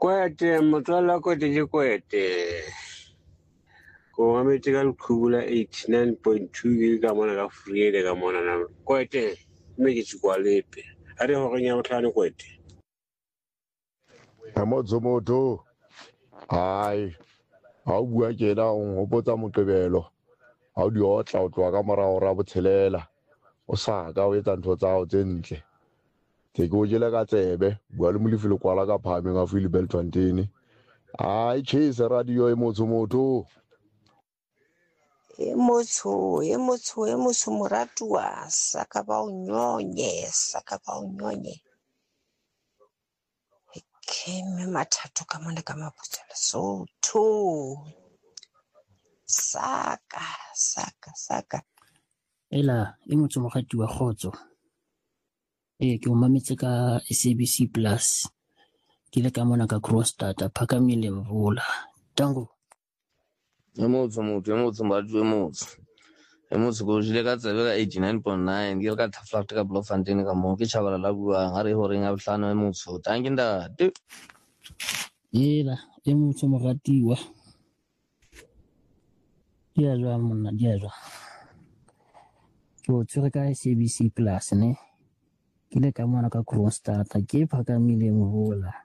Kwete motswala kwete ke kwete. Ko mametse ka lekhubula 89.2 ke ka mona ka Freede ka mona na. Kwete mme ke tshwalepe. A re ho nya botlhano kwete. Motho hai ha o bua kena o ngopotsa Moqebelo ha o di otla o tloa ka morao ra botshelela o sa ka o etsa ntho tsa hao tse ntle ke o jele ka tsebe bua le molefile kwala ka phameng a file Beltwantene ai chase radio e motho e motho moratuwa saka ba o nyonye Keme mathatho ka mona ka maputsa Lesotho saka ela e motho mogati wa Khotso ke o mametse ka SABC Plus ke le ka mona ka Kroonstad Phakamile Mvula tango emotho go jile ka tsebe ka 89.9 ke ka Thaflat ka Bloemfontein ka mo ke Chabala la buang ha re ho renga bohlano emotho tanki ntate ela e motho mogatiwa dia jwa monna dia jwa ke tsere ka SABC Plus ne ke le ka mona ka Kroonstad ke Phakamile Mvula